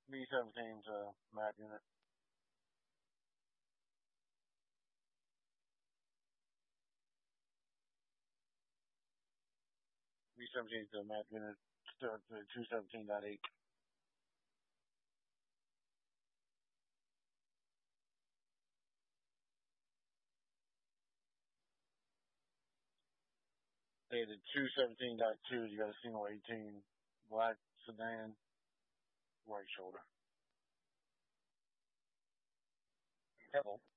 V17's a map unit. V17's a map unit. Starts at 217.8. Hey, the 217.2, you got a single 18 black sedan, right shoulder. Hello.